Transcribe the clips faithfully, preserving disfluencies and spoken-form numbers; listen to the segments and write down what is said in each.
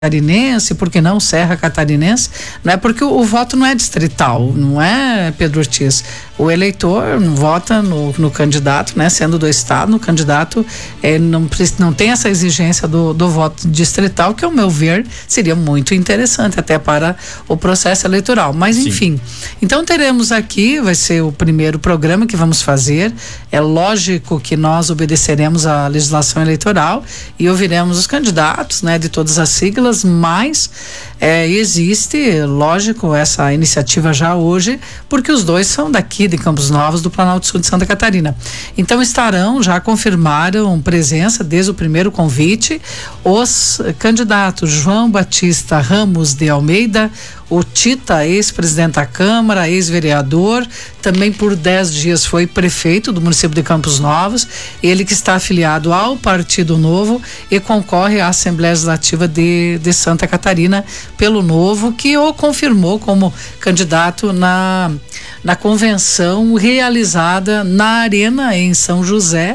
Catarinense, por que não Serra Catarinense, não é porque o, o voto não é distrital, não é, Pedro Ortiz? O eleitor vota no, no candidato, né? Sendo do estado, no candidato é, não, não tem essa exigência do, do voto distrital, que ao meu ver seria muito interessante até para o processo eleitoral, mas Sim. enfim, então teremos aqui, vai ser o primeiro programa que vamos fazer, é lógico que nós obedeceremos à legislação eleitoral e ouviremos os candidatos, né? De todas as siglas, mas é, existe, lógico, essa iniciativa já hoje, porque os dois são daqui de Campos Novos, do Planalto Sul de Santa Catarina. Então estarão, já confirmaram presença desde o primeiro convite, os candidatos João Batista Ramos de Almeida, o Tita, ex-presidente da Câmara, ex-vereador, também por dez dias foi prefeito do município de Campos Novos, ele que está afiliado ao Partido Novo e concorre à Assembleia Legislativa de, de Santa Catarina pelo Novo, que o confirmou como candidato na, na convenção realizada na Arena em São José,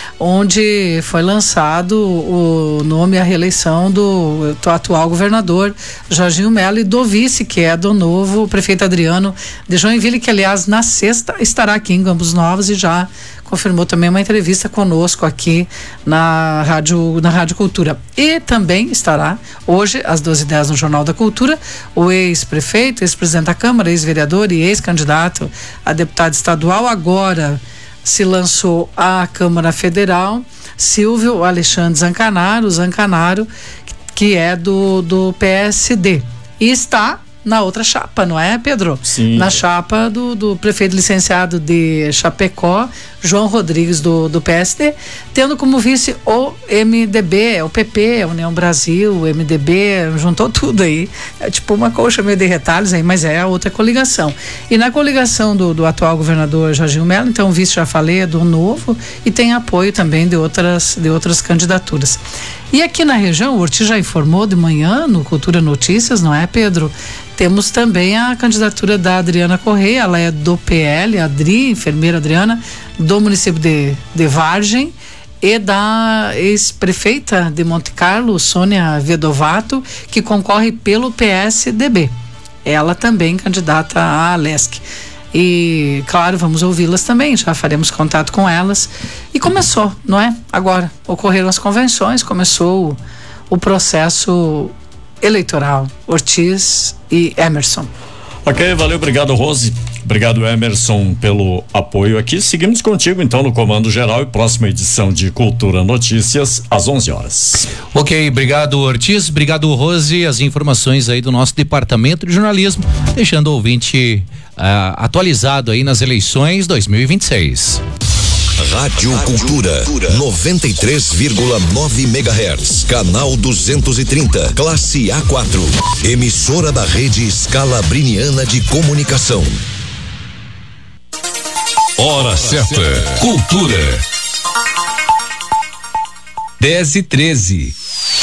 onde foi lançado o nome e a reeleição do, do atual governador Jorginho Melo e do vice, que é do novo prefeito Adriano de Joinville, que aliás na sexta estará aqui em Campos Novos e já confirmou também uma entrevista conosco aqui na Rádio, na Rádio Cultura. E também estará hoje às doze e dez no Jornal da Cultura o ex-prefeito, ex-presidente da Câmara, ex-vereador e ex-candidato a deputado estadual, agora se lançou à Câmara Federal, Silvio Alexandre Zancanaro, Zancanaro, que é do, do P S D. E está na outra chapa, não é, Pedro? Sim. Na chapa do, do prefeito licenciado de Chapecó, João Rodrigues, do, do P S D, tendo como vice o M D B, o P P, a União Brasil, o M D B, juntou tudo aí. É tipo uma coxa meio de retalhos aí, mas é a outra coligação. E na coligação do, do atual governador Jorginho Melo, então o vice, já falei, é do Novo e tem apoio também de outras, de outras candidaturas. E aqui na região, o Ortiz já informou de manhã no Cultura Notícias, não é, Pedro? Temos também a candidatura da Adriana Correia, ela é do P L, a Adri, enfermeira Adriana, do município de, de Vargem, e da ex-prefeita de Monte Carlo, Sônia Vedovato, que concorre pelo P S D B. Ela também candidata à Alesc. E, claro, vamos ouvi-las também, já faremos contato com elas. E começou, não é? Agora, ocorreram as convenções, começou o, o processo eleitoral, Ortiz e Emerson. Ok, valeu, obrigado, Rose. Obrigado, Emerson, pelo apoio aqui. Seguimos contigo, então, no Comando Geral e próxima edição de Cultura Notícias, às onze horas. Ok, obrigado, Ortiz. Obrigado, Rose. As informações aí do nosso departamento de jornalismo, deixando o ouvinte uh, atualizado aí nas eleições dois mil e vinte e seis. Rádio Cultura, noventa e três vírgula nove megahertz, canal duzentos e trinta, classe A quatro, emissora da rede Scalabriniana de Comunicação. Hora certa, Cultura. dez e treze.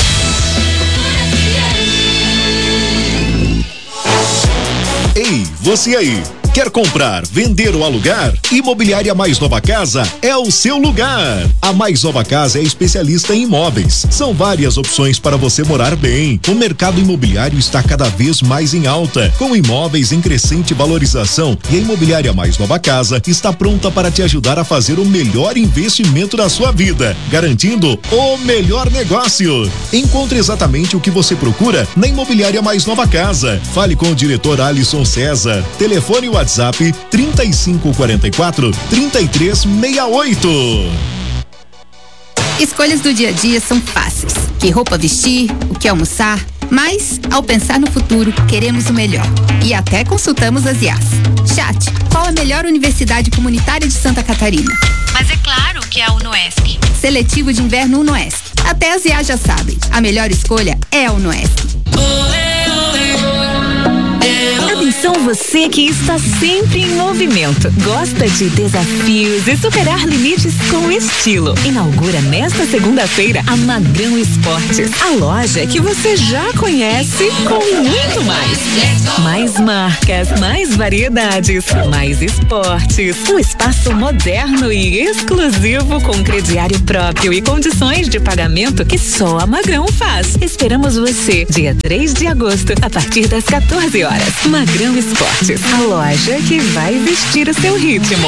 Ei, você aí! Quer comprar, vender ou alugar? Imobiliária Mais Nova Casa é o seu lugar. A Mais Nova Casa é especialista em imóveis. São várias opções para você morar bem. O mercado imobiliário está cada vez mais em alta, com imóveis em crescente valorização, e a Imobiliária Mais Nova Casa está pronta para te ajudar a fazer o melhor investimento da sua vida, garantindo o melhor negócio. Encontre exatamente o que você procura na Imobiliária Mais Nova Casa. Fale com o diretor Alisson César. Telefone o WhatsApp trinta e cinco quarenta e quatro, trinta e três sessenta e oito. Escolhas do dia a dia são fáceis. Que roupa vestir, o que almoçar, mas ao pensar no futuro, queremos o melhor. E até consultamos as I As. Chat, qual a melhor universidade comunitária de Santa Catarina? Mas é claro que é a UNOESC. Seletivo de inverno UNOESC. Até as I As já sabem. A melhor escolha é a UNOESC. Atenção você que está sempre em movimento, gosta de desafios e superar limites com estilo, inaugura nesta segunda-feira a Magrão Esportes, a loja que você já conhece com muito mais. Mais marcas, mais variedades, mais esportes, um espaço moderno e exclusivo com crediário próprio e condições de pagamento que só a Magrão faz. Esperamos você dia três de agosto, a partir das quatorze horas. Magrão Esportes, a loja que vai vestir o seu ritmo.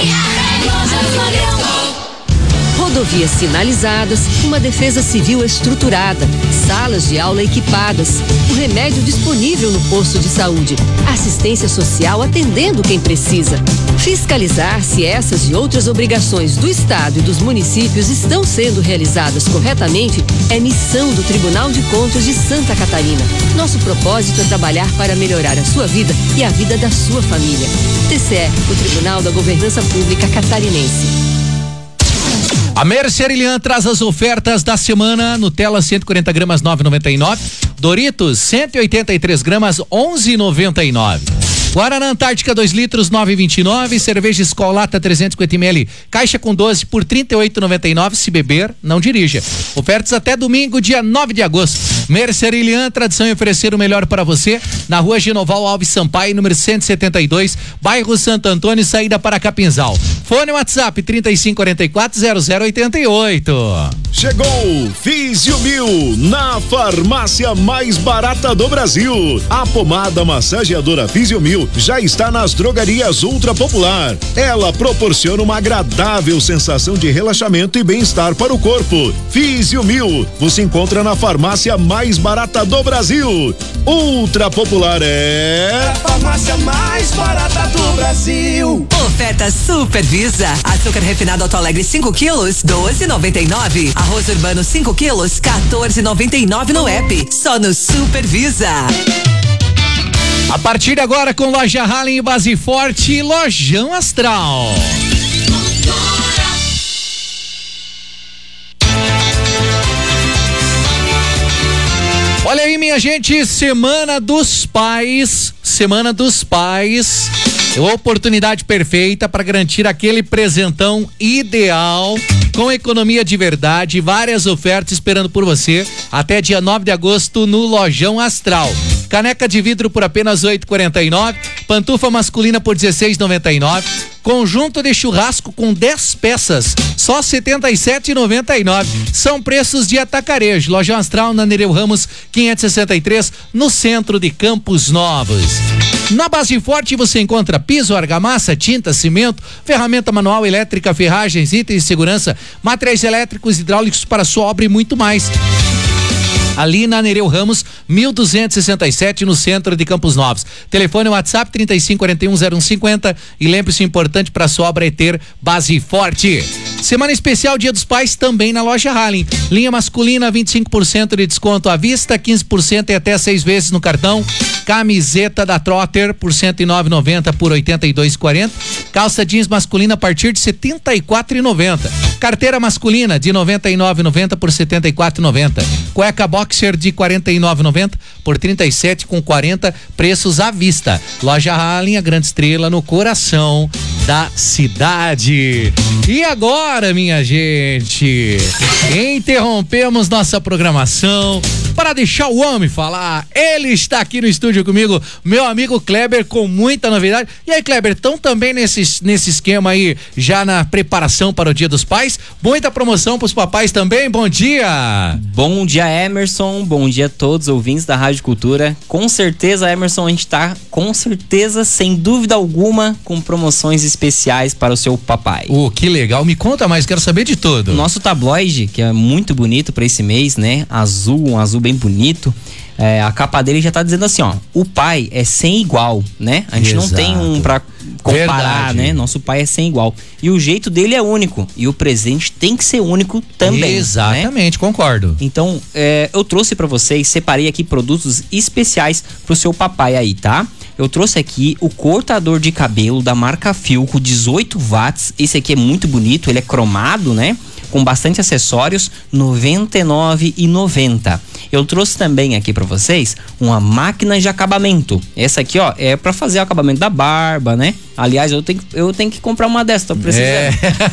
Rodovias sinalizadas, uma defesa civil estruturada, salas de aula equipadas, o remédio disponível no posto de saúde, assistência social atendendo quem precisa. Fiscalizar se essas e outras obrigações do Estado e dos municípios estão sendo realizadas corretamente é missão do Tribunal de Contas de Santa Catarina. Nosso propósito é trabalhar para melhorar a sua vida e a vida da sua família. T C E, o Tribunal da Governança Pública Catarinense. A Mercerilian traz as ofertas da semana. Nutella cento e quarenta gramas nove e noventa e nove, Doritos cento e oitenta e três gramas onze e noventa e nove. Guaraná Antártica dois litros nove e vinte e nove, cerveja Skol Lata trezentos e cinquenta mililitros, caixa com doze por trinta e oito e noventa e nove. Se beber, não dirija. Ofertas até domingo, dia nove de agosto. Mercerilian, tradição em oferecer o melhor para você, na Rua Genoval Alves Sampaio, número cento e setenta e dois, bairro Santo Antônio, saída para Capinzal. Fone WhatsApp trinta e cinco quarenta e quatro zero zero oitenta e oito. Chegou Físio Mil, na farmácia mais barata do Brasil. A pomada massageadora Físio Mil já está nas drogarias Ultra Popular. Ela proporciona uma agradável sensação de relaxamento e bem-estar para o corpo. Físio Mil, você encontra na farmácia mais barata do Brasil. Ultra Popular é a farmácia mais barata do Brasil. Oferta Super Visa. Açúcar refinado Alto Alegre cinco quilos, doze e noventa e nove. Arroz urbano cinco quilos, quatorze e noventa e nove no app. Só no Super Visa. A partir de agora, com Loja Hallen e Base Forte, Lojão Astral. Olha aí, minha gente, Semana dos Pais, Semana dos Pais, oportunidade perfeita para garantir aquele presentão ideal, com economia de verdade, várias ofertas esperando por você, até dia nove de agosto no Lojão Astral. Caneca de vidro por apenas oito e quarenta e nove, pantufa masculina por dezesseis e noventa e nove, conjunto de churrasco com dez peças, só setenta e sete e noventa e nove. São preços de atacarejo. Lojão Astral na Nereu Ramos quinhentos e sessenta e três, no centro de Campos Novos. Na Base Forte você encontra piso, argamassa, tinta, cimento, ferramenta manual, elétrica, ferragens, itens de segurança, materiais elétricos, hidráulicos para sua obra e muito mais. Ali na Nereu Ramos, mil duzentos e sessenta e sete, no centro de Campos Novos. Telefone WhatsApp trinta e cinco quarenta e um zero um cinquenta. E lembre-se, importante para sua obra é ter Base Forte. Semana especial Dia dos Pais também na Loja Hallen. Linha masculina vinte e cinco por cento de desconto à vista, quinze por cento e até seis vezes no cartão. Camiseta da Trotter por cento e nove reais e noventa centavos por oitenta e dois reais e quarenta centavos. Calça jeans masculina a partir de setenta e quatro reais e noventa centavos. Carteira masculina de noventa e nove reais e noventa centavos por setenta e quatro reais e noventa centavos. Cueca boxer de quarenta e nove reais e noventa centavos por trinta e sete reais e quarenta centavos, preços à vista. Loja Hallen, a grande estrela no coração da cidade. E agora, minha gente, interrompemos nossa programação para deixar o homem falar. Ele está aqui no estúdio comigo, meu amigo Kleber, com muita novidade. E aí, Kleber, estão também nesse, nesse esquema aí, já na preparação para o Dia dos Pais? Muita promoção para os papais também? Bom dia! Bom dia, Emerson. Bom dia a todos os ouvintes da Rádio Cultura. Com certeza, Emerson, a gente tá, com certeza, sem dúvida alguma, com promoções especiais para o seu papai. Oh, que legal. Me conta mais, quero saber de tudo. Nosso tabloide, que é muito bonito para esse mês, né? Azul, um azul bem bonito. É, a capa dele já tá dizendo assim, ó, o pai é sem igual, né? A gente Exato. Não tem um pra comparar, Verdade. Né? Nosso pai é sem igual. E o jeito dele é único. E o presente tem que ser único também. Exatamente, né? Concordo. Então, é, eu trouxe pra vocês, separei aqui produtos especiais pro seu papai aí, tá? Eu trouxe aqui o cortador de cabelo da marca Filco, dezoito watts. Esse aqui é muito bonito, ele é cromado, né? com bastante acessórios, noventa e nove reais e noventa centavos. Eu trouxe também aqui para vocês uma máquina de acabamento. Essa aqui, ó, é para fazer o acabamento da barba, né? Aliás, eu tenho, eu tenho que comprar uma dessas, tô precisando. É.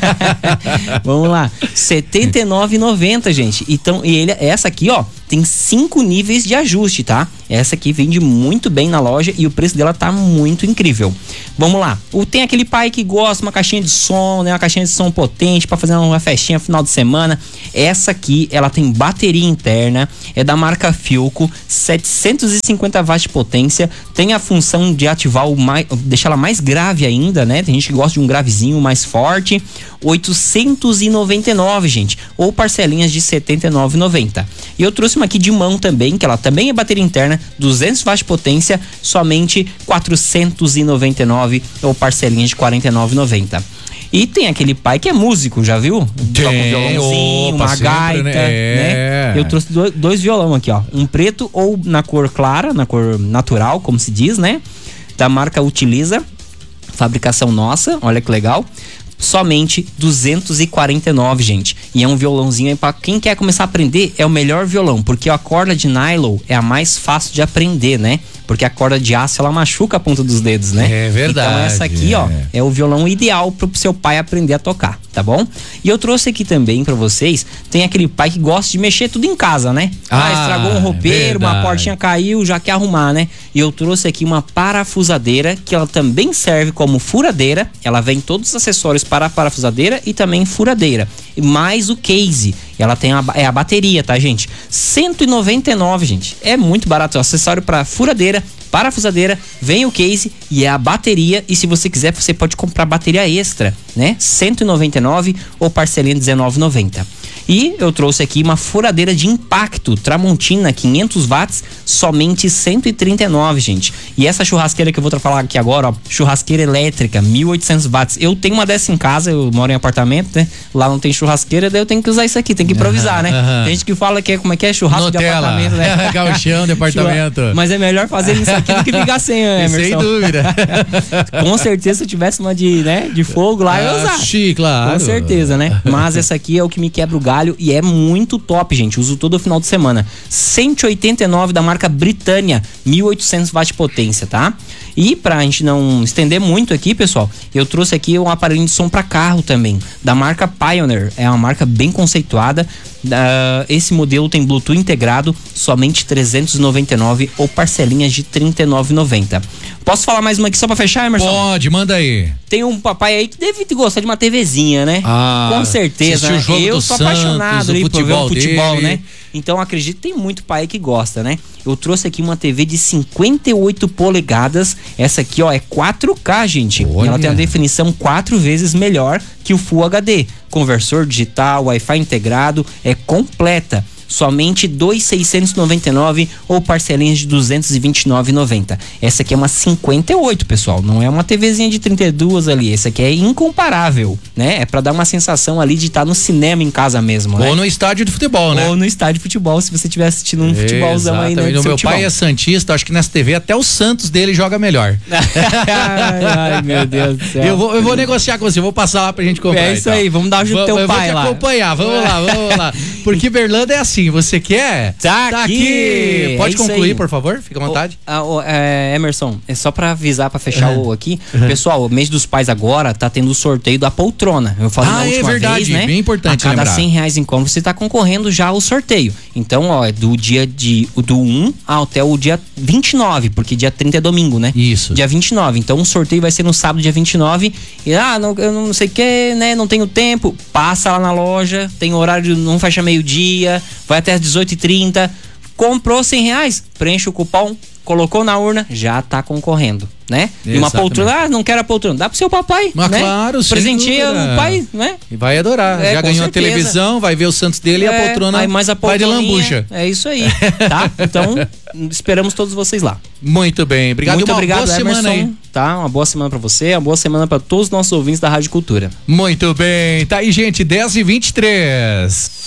Vamos lá, setenta e nove reais e noventa centavos, gente. Então, e ele, essa aqui, ó, tem cinco níveis de ajuste, tá? Essa aqui vende muito bem na loja e o preço dela tá muito incrível. Vamos lá. O, tem aquele pai que gosta de uma caixinha de som, né? Uma caixinha de som potente para fazer uma festinha no final de semana. Essa aqui, ela tem bateria interna, é da marca Philco, setecentos e cinquenta watts de potência, tem a função de ativar o mais, deixar ela mais grave ainda, né? Tem gente que gosta de um gravezinho mais forte. oitocentos e noventa e nove, gente, ou parcelinhas de setenta e nove reais e noventa centavos. E eu trouxe uma aqui de mão também, que ela também é bateria interna, duzentos watts de potência, somente quatrocentos e noventa e nove, ou parcelinhas de quarenta e nove reais e noventa centavos. E tem aquele pai que é músico, já viu? Tem, um violãozinho, opa, uma sempre, gaita, né? né? É. Eu trouxe dois, dois violão aqui, ó. Um preto ou na cor clara, na cor natural, como se diz, né? Da marca Utiliza, fabricação nossa, olha que legal. Somente duzentos e quarenta e nove, gente. E é um violãozinho aí pra quem quer começar a aprender, é o melhor violão, porque a corda de nylon é a mais fácil de aprender, né? Porque a corda de aço, ela machuca a ponta dos dedos, né? É verdade. Então essa aqui, é. ó, é o violão ideal pro seu pai aprender a tocar, tá bom? E eu trouxe aqui também pra vocês, tem aquele pai que gosta de mexer tudo em casa, né? Ah, ah estragou um roupeiro, verdade. Uma portinha caiu, já quer arrumar, né? E eu trouxe aqui uma parafusadeira, que ela também serve como furadeira, ela vem todos os acessórios para a parafusadeira e também furadeira. E mais o case, ela tem a, é a bateria, tá, gente? cento e noventa e nove, gente. É muito barato, o acessório para furadeira, parafusadeira, vem o case e é a bateria, e se você quiser você pode comprar bateria extra, né? cento e noventa e nove ou parcelinha dezenove reais e noventa centavos. E eu trouxe aqui uma furadeira de impacto Tramontina quinhentos watts, somente cento e trinta e nove, gente. E essa churrasqueira que eu vou falar aqui agora, ó, churrasqueira elétrica, mil e oitocentos watts. Eu tenho uma dessa em casa, eu moro em apartamento, né? Lá não tem churrasqueira, daí eu tenho que usar isso aqui, tem que improvisar, né? Uhum. Tem gente que fala que é, como é que é, churrasco Nutella. De apartamento, né? Gauchão de apartamento. Mas é melhor fazer isso aqui do que ligar sem, Emerson. Sem dúvida. Com certeza, se eu tivesse uma de, né, de fogo lá, eu ia usar. Sim, claro. Com certeza, né? Mas essa aqui é o que me quebra o galho e é muito top, gente. Uso todo o final de semana. cento e oitenta e nove da marca Britânia, mil e oitocentos watts de potência, tá? E pra gente não estender muito aqui, pessoal, eu trouxe aqui um aparelho de som para carro também, da marca Pioneer. É uma marca bem conceituada. Uh, esse modelo tem Bluetooth integrado, somente trezentos e noventa e nove ou parcelinhas de trinta e nove reais e noventa centavos. Posso falar mais uma aqui só pra fechar, Emerson? Pode, manda aí. Tem um papai aí que deve gostar de uma TVzinha, né? Ah, com certeza. Né? O jogo eu do sou Santos, apaixonado ali por ver o futebol, dele. né? Então acredito que tem muito pai que gosta, né? Eu trouxe aqui uma T V de cinquenta e oito polegadas. Essa aqui, ó, é quatro K, gente. Olha. Ela tem uma definição quatro vezes melhor que o Full H D. Conversor digital, Wi-Fi integrado, é completa. Somente dois mil seiscentos e noventa e nove ou parcelinhas de duzentos e vinte e nove reais e noventa centavos. Essa aqui é uma cinquenta e oito, pessoal, não é uma TVzinha de trinta e dois ali, essa aqui é incomparável, né? É pra dar uma sensação ali de estar no cinema em casa mesmo, né? Ou no estádio de futebol, né? Ou no estádio de futebol, se você estiver assistindo um futebolzão aí, né? O meu pai é santista, acho que nessa T V até o Santos dele joga melhor. ai, ai, meu Deus do céu. Eu vou, eu vou negociar com você, vou passar lá pra gente comprar. É isso então. aí, vamos dar ajuda pro teu pai lá. Vou te acompanhar, vamos lá, vamos lá. Porque Berlândia é assim, você quer? Tá, tá aqui. aqui. Pode é concluir, por favor? Fica à vontade. O, o, é, Emerson, é só pra avisar, pra fechar uhum. o aqui. Uhum. Pessoal, o mês dos pais agora tá tendo o sorteio da poltrona. Eu falei ah, na última é verdade, vez, né? Bem importante a cada lembrar. cem reais em compra você tá concorrendo já ao sorteio. Então, ó, é do dia de, do um até o dia vinte e nove, porque dia trinta é domingo, né? Isso. Dia vinte e nove. Então, o sorteio vai ser no sábado, dia vinte e nove. E, ah, não, eu não sei o que, né? Não tenho tempo. Passa lá na loja, tem horário, não fecha meio-dia, vai até às dezoito e trinta. Comprou cem reais, preenche o cupom, colocou na urna, já tá concorrendo, né? Exatamente. E uma poltrona, ah, não quero a poltrona, dá pro seu papai, mas né? Claro, presenteia o pai, né? E vai adorar, é, já ganhou certeza. A televisão, vai ver o Santos dele é, e a poltrona aí mais a vai de lambuja. É isso aí, tá? Então, esperamos todos vocês lá. Muito bem, obrigado. Muito uma obrigado, boa Emerson, semana aí. Tá? Uma boa semana pra você, uma boa semana pra todos os nossos ouvintes da Rádio Cultura. Muito bem, tá aí, gente, dez e vinte e três.